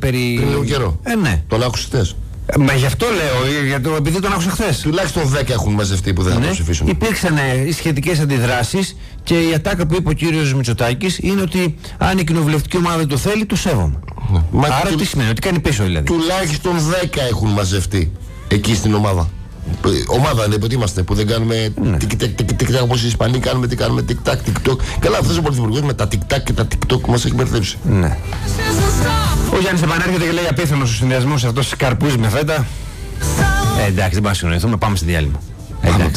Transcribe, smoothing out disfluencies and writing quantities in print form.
περί. Πριν λίγο καιρό. Ναι. Τον άκουσες χθες? Μα γι' αυτό λέω, επειδή τον άκουσα χθες. Τουλάχιστον 10 έχουν μαζευτεί που δεν θα το ψηφίσουν. Υπήρξαν σχετικές αντιδράσεις και η ατάκα που είπε ο κύριος Μητσοτάκης είναι ότι αν η κοινοβουλευτική ομάδα δεν το θέλει, το σέβομαι. Μα άρα τι σημαίνει, ότι κάνει πίσω δηλαδή? Τουλάχιστον 10 έχουν μαζευτεί εκεί στην ομάδα. Ομάδα είναι που είμαστε, που δεν κάνουμε τικ-τακ όπως οι Ισπανοί κάνουμε, τι κάνουμε τικ-τακ, τικ-τοκ. Καλά, αυτός ο πρωθυπουργός με τα τικ-τακ και τα τικ-τοκ μας έχει μπερδέψει. Ναι. Ο Γιάννης επανέρχεται και λέει απίθανος ο συνδυασμός αυτός της καρπούζης με φέτα. Εντάξει, δεν πάμε να συνοηθούμε, πάμε στη διάλειμμα.